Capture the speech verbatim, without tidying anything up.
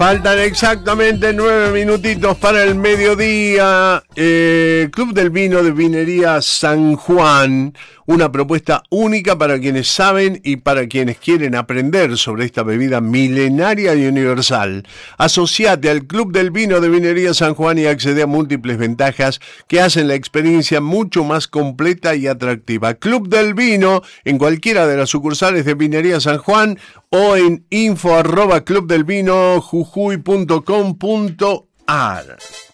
Faltan exactamente nueve minutitos para el mediodía. Eh, Club del Vino de Vinería San Juan. Una propuesta única para quienes saben y para quienes quieren aprender sobre esta bebida milenaria y universal. Asociate al Club del Vino de Vinería San Juan y accede a múltiples ventajas que hacen la experiencia mucho más completa y atractiva. Club del Vino en cualquiera de las sucursales de Vinería San Juan o en info arroba club del vino jujuy punto com punto ar.